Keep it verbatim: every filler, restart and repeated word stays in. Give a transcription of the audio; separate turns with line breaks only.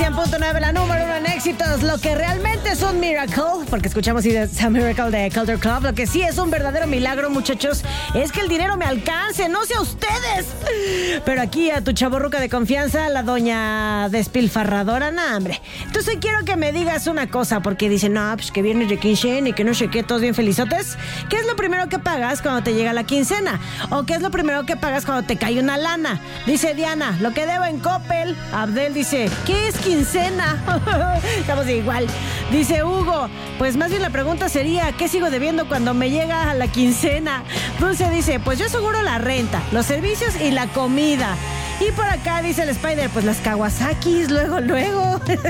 cien punto nueve, la número uno en éxitos. Lo que realmente es un miracle, porque escuchamos It's a Miracle de Culture Club. Lo que sí es un verdadero milagro, muchachos, es que el dinero me alcance, no sé a ustedes. Pero aquí a tu chavorruca de confianza, la doña despilfarradora, nah, hombre. Entonces quiero que me digas una cosa, porque dicen, no, pues que viene de quincena y que no sé qué, todos bien felizotes. ¿Qué es lo primero que pagas cuando te llega la quincena? ¿O qué es lo primero que pagas cuando te cae una lana? Dice Diana, lo que debo en Coppel. Abdel dice, ¿qué es quincena? Estamos igual. Dice Hugo, pues más bien la pregunta sería, ¿qué sigo debiendo cuando me llega a la quincena? Dulce dice, pues yo aseguro la renta, los servicios y la comida. Y por acá dice el Spider, pues las Kawasaki's, luego, luego.